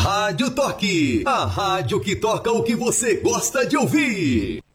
Rádio Toque, a rádio que toca o que você gosta de ouvir.